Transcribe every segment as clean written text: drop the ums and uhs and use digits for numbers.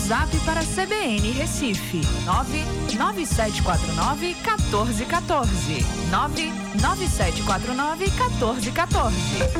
WhatsApp para a CBN Recife, 99749-1414. 99749-1414.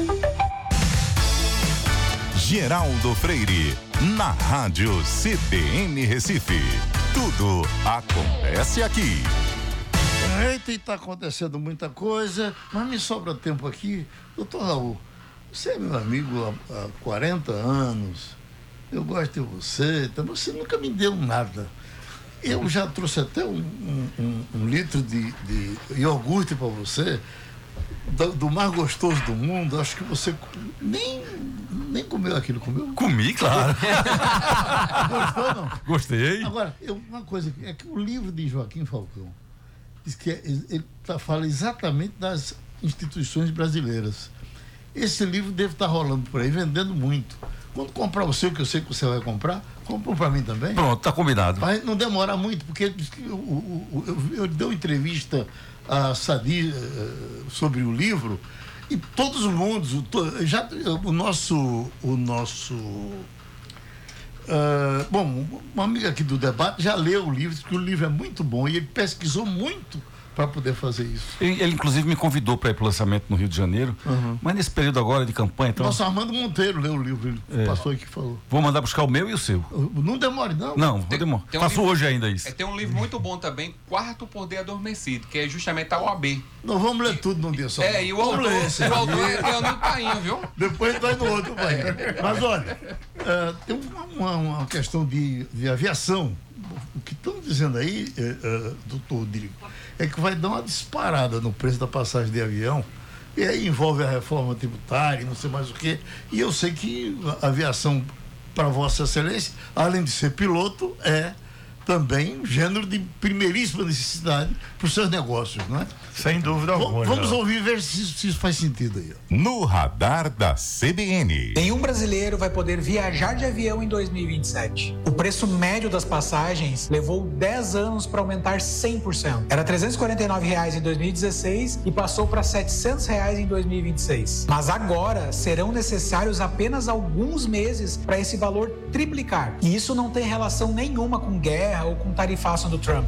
Geraldo Freire, na Rádio CBN Recife. Tudo acontece aqui. Eita, e tá acontecendo muita coisa, mas me sobra tempo aqui. Doutor Raul, você é meu amigo há 40 anos, eu gosto de você, então você nunca me deu nada. Eu já trouxe até um litro de iogurte para você, do mais gostoso do mundo. Acho que você nem comeu aquilo, comeu? Comi, claro. Gostou, não? Gostei. Agora, uma coisa, é que o livro de Joaquim Falcão diz que ele fala exatamente das instituições brasileiras. Esse livro deve estar rolando por aí, vendendo muito. Quando comprar o seu, que eu sei que você vai comprar, compra para mim também. Pronto, tá combinado. Para não demorar muito, porque eu dei uma entrevista a Sadi sobre o livro, e todos os mundos, bom, uma amiga aqui do debate já leu o livro, disse que o livro é muito bom, e ele pesquisou muito para poder fazer isso. Ele inclusive me convidou para ir para o lançamento no Rio de Janeiro, mas nesse período agora de campanha, então... Nosso Armando Monteiro leu o livro, ele passou aqui e falou. Vou mandar buscar o meu e o seu. Não demore, não. Não, vou demorar. Faço livro, hoje ainda isso. Tem um livro muito bom também, Quarto Poder Adormecido, que é justamente a OAB. Não vamos ler tudo num dia só. E o autor é Leonildo Tainho, viu? Depois vai no outro, vai. Mas olha, tem uma questão de aviação. O que estão dizendo aí, doutor Rodrigo, é que vai dar uma disparada no preço da passagem de avião, e aí envolve a reforma tributária, não sei mais o quê. E eu sei que a aviação, para Vossa Excelência, além de ser piloto, é também um gênero de primeiríssima necessidade para os seus negócios, não é? Sem dúvida alguma. Vamos ouvir, ver se isso faz sentido aí. No radar da CBN. Nenhum brasileiro vai poder viajar de avião em 2027. O preço médio das passagens levou 10 anos para aumentar 100%. Era R$ 349 em 2016 e passou para R$ 700 em 2026. Mas agora serão necessários apenas alguns meses para esse valor triplicar. E isso não tem relação nenhuma com guerra ou com tarifação do Trump.